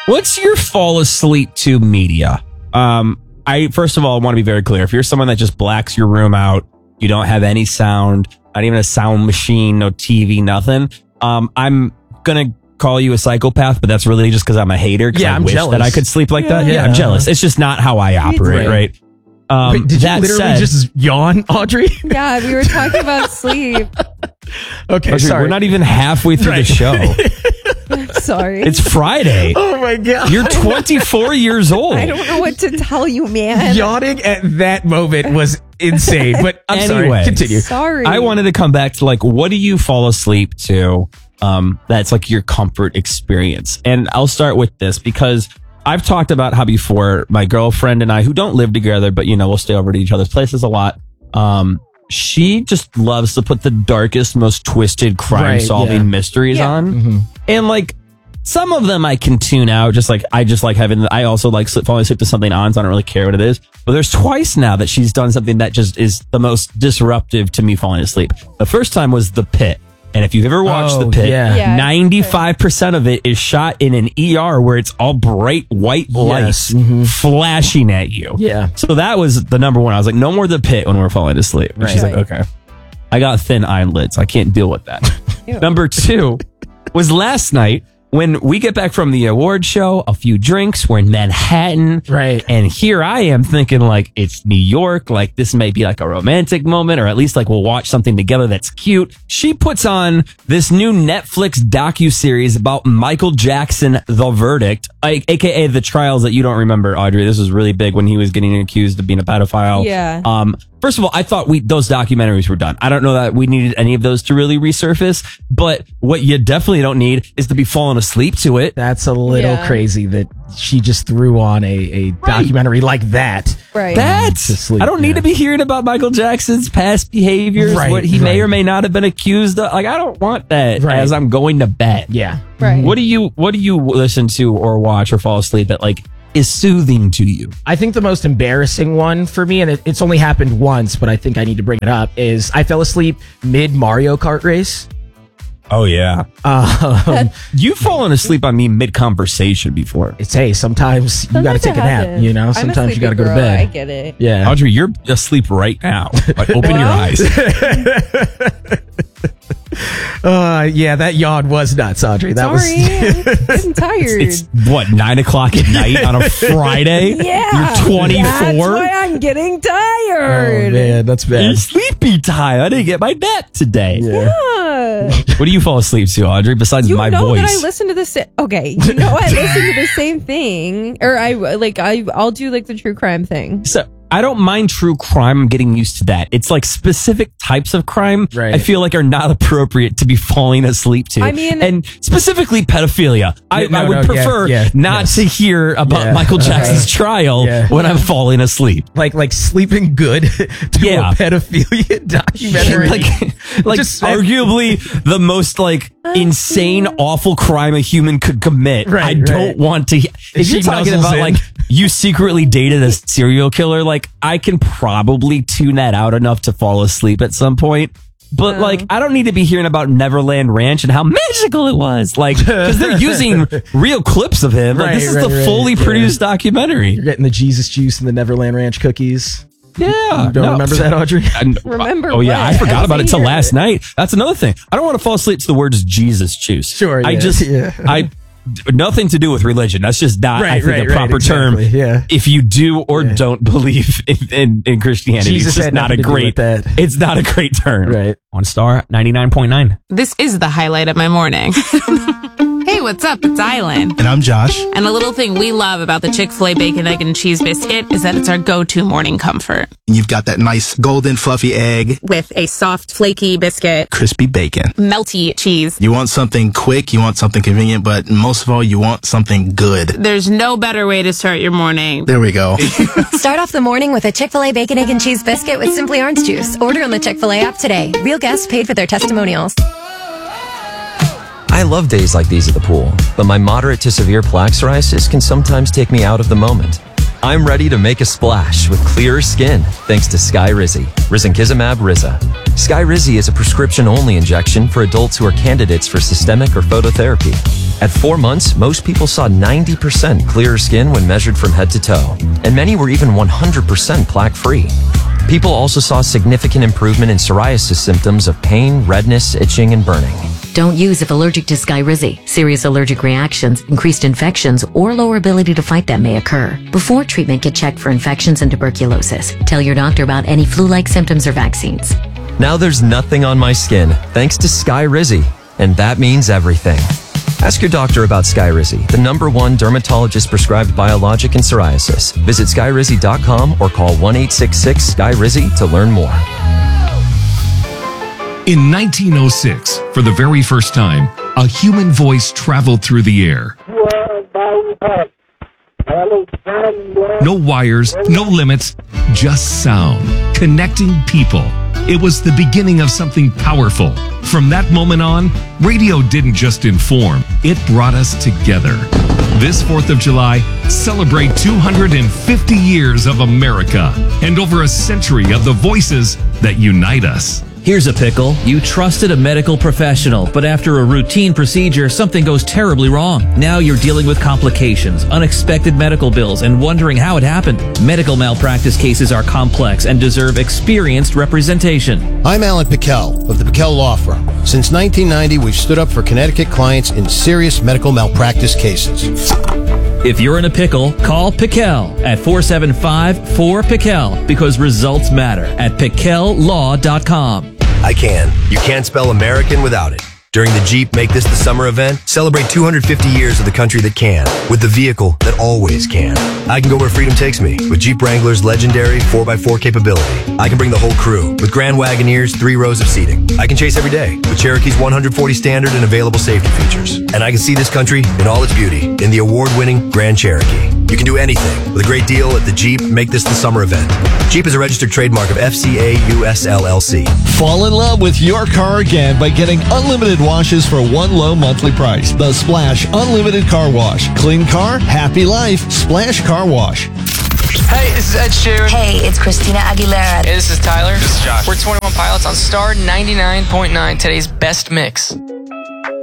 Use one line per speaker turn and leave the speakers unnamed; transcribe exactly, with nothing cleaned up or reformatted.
What's your fall asleep to media? Um, I first of all want to be very clear. If you're someone that just blacks your room out, you don't have any sound, not even a sound machine, no T V, nothing. Um, I'm gonna call you a psychopath, but that's really just because I'm a hater.
Yeah,
I
I'm
wish
jealous.
that I could sleep like
Yeah.
that. Yeah,
Yeah.
I'm jealous. It's just not how I operate,
Right.
right? Um,
Wait, did
that
you literally
said,
just yawn, Audrey?
Yeah, we were talking about sleep.
Okay,
Audrey,
sorry.
we're not even halfway through
Right.
the show.
Sorry.
It's Friday.
Oh my God.
You're twenty-four years old.
I don't know what to tell you, man.
Yawning at that moment was insane, but I'm
Anyway.
sorry. Continue.
Sorry.
I wanted to come back to like, what do you fall asleep to? Um, that's like your comfort experience. And I'll start with this because I've talked about how before my girlfriend and I, who don't live together, but you know, we'll stay over to each other's places a lot. Um, she just loves to put the darkest, most twisted crime
Right,
solving
yeah.
mysteries
Yeah.
on.
Mm-hmm.
And like, some of them I can tune out. Just like, I just like having, I also like sleep, falling asleep to something on, so I don't really care what it is. But there's twice now that she's done something that just is the most disruptive to me falling asleep. The first time was The Pit. And if you've ever watched
Oh,
The Pit,
yeah.
Yeah.
ninety-five percent of it is shot in an E R where it's all bright white light
Yes. Mhm.
flashing at you.
Yeah.
So that was the number one. I was like, no more The Pit when we're falling asleep. And
Right.
she's like,
Right.
okay. I got thin eyelids. I can't deal with that.
Ew.
Number two was last night when we get back from the award show, a few drinks, we're in Manhattan.
Right.
And here I am thinking like it's New York, like this may be like a romantic moment, or at least like we'll watch something together that's cute. She puts on this new Netflix docuseries about Michael Jackson, The Verdict, I- aka the trials that you don't remember, Audrey. This was really big when he was getting accused of being a pedophile.
Yeah.
Um, first of all, I thought we those documentaries were done. I don't know that we needed any of those to really resurface, but what you definitely don't need is to be falling asleep to it.
That's a little
Yeah.
crazy that she just threw on a, a documentary like that.
Right.
That's
To sleep,
I don't need
yeah.
to be hearing about Michael Jackson's past behaviors,
Right,
what he may
right.
or may not have been accused of. Like, I don't want that
Right.
as I'm going to bed.
Yeah.
Right.
What do you What do you listen to or watch or fall asleep at? Like, is soothing to you?
I think the most embarrassing one for me, and it, it's only happened once, but I think I need to bring it up, is I fell asleep mid Mario Kart race.
Oh yeah,
Um,
you've fallen asleep on me mid conversation before.
it's hey, sometimes you got to
Sometimes
take
it
a nap.
happens.
You know,
I'm a
sometimes you
sleepy
got to go to
girl,
bed.
I get it.
Yeah.
Audrey, you're asleep right now. Like, open your
Well.
eyes.
Uh, yeah, that yawn was nuts, Audrey. That
Sorry,
was.
I'm tired.
It's what, nine o'clock at night on a Friday?
yeah.
You're twenty-four?
That's why I'm getting
Oh
tired.
man, that's
You're
bad.
sleepy time. I didn't get my nap today.
Yeah.
What do you fall asleep to, Audrey, besides
You
my
know
voice?
that I listen to the same. Okay, you know I listen to the same thing, or I like I I'll do like the true crime thing.
So I don't mind true crime. I'm getting used to that. It's like specific types of crime
Right.
I feel like are not appropriate to be falling asleep to.
I mean-
and specifically pedophilia. I,
Yeah, no,
I would
no, yeah,
prefer
yeah,
not
yes.
to hear about
Yeah.
Michael Jackson's
Right.
trial
Yeah.
when I'm falling asleep.
Like like sleeping good to
Yeah.
a pedophilia documentary.
like, like
Just-
arguably the most like insane, awful crime a human could commit.
Right,
I don't
right.
want to. If
She
you're talking
nuzzles
about
in.
like you secretly dated a serial killer, like I can probably tune that out enough to fall asleep at some point. But
No.
like, I don't need to be hearing about Neverland Ranch and how magical it was. Like, because they're using real clips of him. Like,
Right,
this is
right,
the
right,
fully
yeah.
produced documentary.
You're getting the Jesus juice and the Neverland Ranch cookies.
Yeah.
You don't
no.
remember that, Audrey?
And-
Remember
Oh yeah,
what?
I forgot
I
about it
was
till
here.
last night. That's another thing. I don't want to fall asleep to the words Jesus juice.
Sure,
I
yeah,
just
yeah.
I nothing to do with religion. That's just not I
Right,
think
right,
a proper
right,
term.
exactly, yeah.
If you do or don't believe in, in, in Christianity,
Jesus
it's just
had
not a
nothing to do
great
with that.
it's not a great term.
Right.
On Star ninety-nine point nine.
This is the highlight of my morning. Hey, what's up? It's Island.
And I'm Josh.
And a little thing we love about the Chick-fil-A Bacon, Egg, and Cheese Biscuit is that it's our go-to morning comfort.
And you've got that nice golden fluffy egg,
With a soft, flaky biscuit,
crispy bacon.
melty cheese.
You want something quick, you want something convenient, but most of all, you want something good.
There's no better way to start your morning.
There we go.
Start off the morning with a Chick-fil-A Bacon, Egg, and Cheese Biscuit with Simply Orange Juice. Order on the Chick-fil-A app today. Real guests paid for their testimonials.
I love days like these at the pool, but my moderate to severe plaque psoriasis can sometimes take me out of the moment. I'm ready to make a splash with clearer skin thanks to Skyrizi, Risankizumab Riza. Skyrizi is a prescription-only injection for adults who are candidates for systemic or phototherapy. At four months, most people saw ninety percent clearer skin when measured from head to toe, and many were even one hundred percent plaque-free. People also saw significant improvement in psoriasis symptoms of pain, redness, itching, and burning.
Don't use if allergic to Skyrizi. Serious allergic reactions, increased infections, or lower ability to fight them may occur. Before treatment, get checked for infections and tuberculosis. Tell your doctor about any flu-like symptoms or vaccines.
Now there's nothing on my skin thanks to Skyrizi, and that means everything. Ask your doctor about Skyrizi, the number one dermatologist-prescribed biologic in psoriasis. Visit skyrizi dot com or call one eight six six Sky Rizzy to learn more.
In nineteen oh six, for the very first time, a human voice traveled through the air. No wires, no limits, just sound, connecting people. It was the beginning of something powerful. From that moment on, radio didn't just inform, it brought us together. This fourth of July, celebrate two hundred fifty years of America and over a century of the voices that unite us.
Here's a pickle. You trusted a medical professional, but after a routine procedure, something goes terribly wrong. Now you're dealing with complications, unexpected medical bills, and wondering how it happened. Medical malpractice cases are complex and deserve experienced representation.
I'm Alan Pickell of the Pickell Law Firm. Since nineteen ninety, we've stood up for Connecticut clients in serious medical malpractice cases.
If you're in a pickle, call Pickell at four seven five, four, Pickell because results matter at pickell law dot com.
I can. You can't spell American without it. During the Jeep Make This the Summer event, celebrate two hundred fifty years of the country that can, with the vehicle that always can. I can go where freedom takes me, with Jeep Wrangler's legendary four by four capability. I can bring the whole crew, with Grand Wagoneer's three rows of seating. I can chase every day, with Cherokee's one hundred forty standard and available safety features. And I can see this country in all its beauty, in the award-winning Grand Cherokee. You can do anything, with a great deal at the Jeep Make This the Summer event. Jeep is a registered trademark of F C A U S L L C.
Fall in love with your car again by getting unlimited washes for one low monthly price. The Splash Unlimited Car Wash. Clean car, happy life. Splash Car Wash.
Hey, this is Ed Sheeran.
Hey, it's Christina Aguilera.
Hey, this is Tyler. This is Josh. We're twenty-one Pilots on Star ninety-nine point nine, today's best mix.